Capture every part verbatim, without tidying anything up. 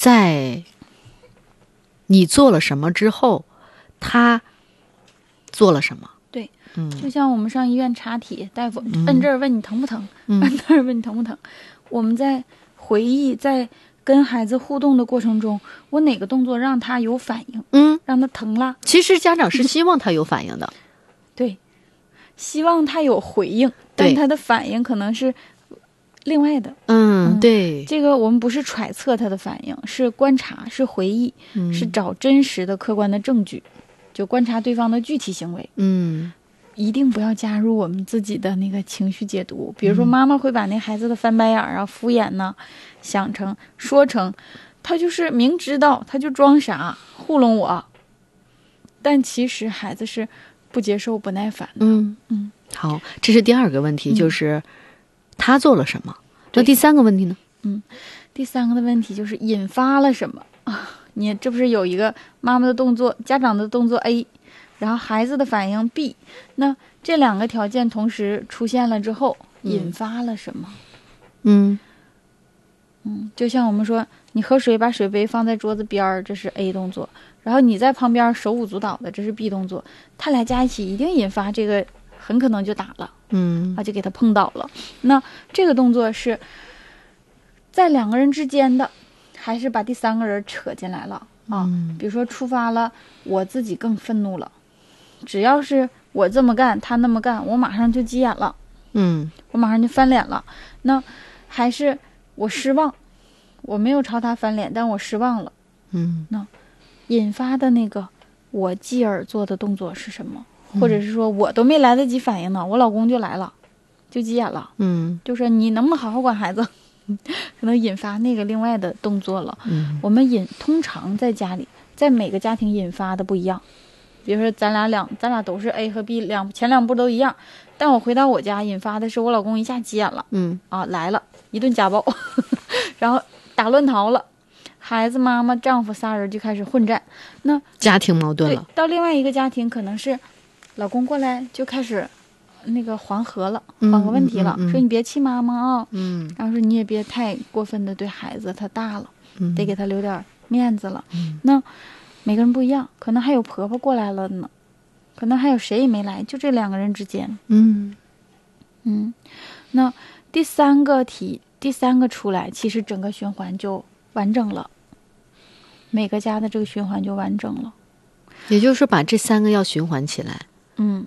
在你做了什么之后，他做了什么？ 对， 嗯， 就像我们上医院查体，大夫摁这儿问你疼不疼， 嗯、 摁那儿问你疼不疼。我们在回忆，在跟孩子互动的过程中，我哪个动作让他有反应？ 嗯， 让他疼了。 其实家长是希望他有反应的， 对，希望他有回应，但他的反应可能是另外的。 嗯，嗯对， 这个我们不是揣测他的反应，是观察，是回忆， 嗯、 是找真实的客观的证据，就观察对方的具体行为。 嗯， 一定不要加入我们自己的那个情绪解读。比如说，妈妈会把那孩子的翻白眼啊、敷衍呢、啊，想成说成他就是明知道，他就装傻糊弄我，但其实孩子是不接受、不耐烦的。 嗯嗯，好，这是第二个问题，就是他做了什么。那第三个问题呢？ 嗯，第三个的问题就是引发了什么啊？你这不是有一个妈妈的动作，家长的动作 A， 然后孩子的反应 B， 那这两个条件同时出现了之后，引发了什么？ 嗯嗯，就像我们说，你喝水把水杯放在桌子边儿，这是 A 动作，然后你在旁边手舞足蹈的，这是 B 动作，他俩加一起一定引发这个，很可能就打了， 嗯啊，就给他碰倒了。那这个动作是在两个人之间的，还是把第三个人扯进来了啊？ 嗯、 比如说触发了我自己更愤怒了，只要是我这么干，他那么干，我马上就急眼了， 嗯， 我马上就翻脸了。那还是我失望，我没有朝他翻脸，但我失望了。 嗯， 那引发的那个我继而做的动作是什么？或者是说我都没来得及反应呢，我老公就来了，就急眼了。 嗯， 就说你能不能好好管孩子？可能引发那个另外的动作了。 嗯， 我们引通常在家里，在每个家庭引发的不一样。比如说咱俩两，咱俩都是 A 和 B 两前两步都一样，但我回到我家引发的是我老公一下急眼了， 嗯啊来了一顿家暴，然后打乱逃了，孩子、妈妈、丈夫仨人就开始混战。那家庭矛盾了。 到另外一个家庭可能是老公过来就开始那个缓和了，缓和问题了， 嗯嗯嗯、 说你别气妈妈啊， 嗯， 然后说你也别太过分的对孩子，他大了， 嗯、 得给他留点面子了。 嗯、 那每个人不一样，可能还有婆婆过来了呢，可能还有谁也没来，就这两个人之间。 嗯嗯，那第三个题，第三个出来，其实整个循环就完整了，每个家的这个循环就完整了。 也就是说，把这三个要循环起来。 嗯，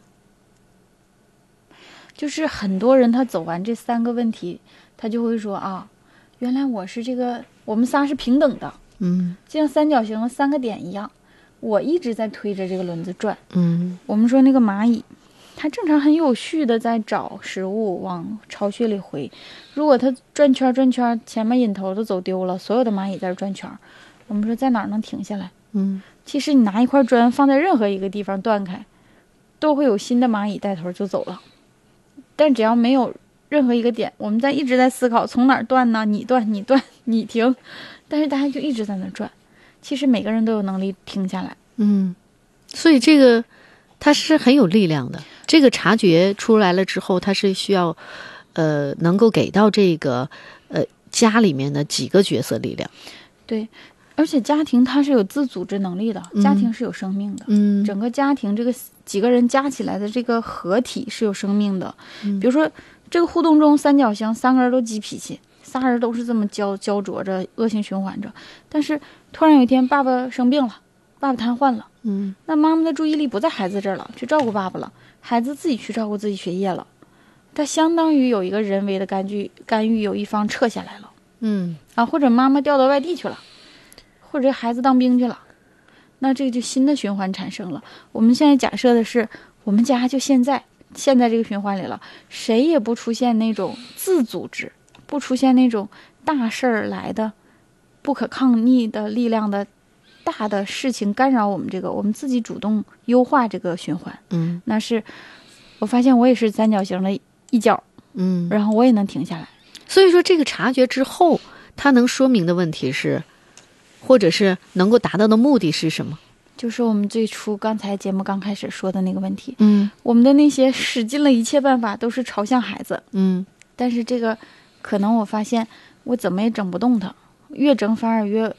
就是很多人他走完这三个问题，他就会说啊，原来我是这个，我们仨是平等的。 嗯， 就像三角形的三个点一样，我一直在推着这个轮子转。 嗯， 我们说那个蚂蚁，它正常很有序的在找食物往巢穴里回。如果它转圈转圈，前面引头都走丢了，所有的蚂蚁在这转圈，我们说在哪儿能停下来？ 嗯， 其实你拿一块砖放在任何一个地方断开，都会有新的蚂蚁带头就走了。但只要没有任何一个点，我们在一直在思考从哪儿断呢？你断，你断，你停，但是大家就一直在那转。其实每个人都有能力停下来。 嗯，所以这个它是很有力量的。这个察觉出来了之后，它是需要呃能够给到这个呃家里面的几个角色力量。 对。而且家庭它是有自组织能力的，家庭是有生命的。 嗯， 整个家庭这个几个人加起来的这个合体是有生命的。 嗯， 比如说这个互动中三角形，三个人都急脾气，仨人都是这么焦焦灼着，恶性循环着。但是突然有一天爸爸生病了，爸爸瘫痪了， 嗯， 那妈妈的注意力不在孩子这儿了，去照顾爸爸了，孩子自己去照顾自己学业了，他相当于有一个人为的干预，干预有一方撤下来了。 嗯， 啊，或者妈妈调到外地去了，或者孩子当兵去了，那这个就新的循环产生了。我们现在假设的是，我们家就现在现在这个循环里了，谁也不出现那种自组织，不出现那种大事儿来的不可抗逆的力量的大的事情干扰我们这个，我们自己主动优化这个循环。 嗯， 那是我发现我也是三角形的一角， 嗯， 然后我也能停下来。 所以说，这个察觉之后，它能说明的问题是，或者是能够达到的目的是什么？ 就是我们最初刚才节目刚开始说的那个问题。 嗯， 我们的那些使尽了一切办法都是朝向孩子。 嗯， 但是这个可能我发现我怎么也整不动他，越整反而越